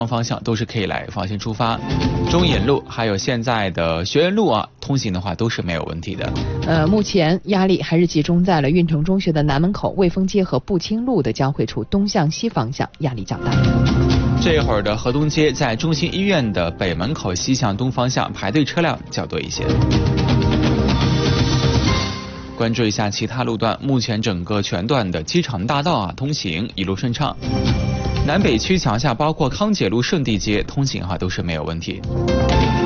方向都是可以来放心出发。中引路还有现在的学院路啊，通行的话都是没有问题的。 目前压力还是集中在了运城中学的南门口、卫风街和步青路的交汇处，东向西方向压力较大。 这会儿的河东街在中心医院的北门口西向东方向排队车辆较多一些。关注一下其他路段，目前整个全段的机场大道啊通行一路顺畅。南北区桥下包括康解路、顺地街通行都是没有问题。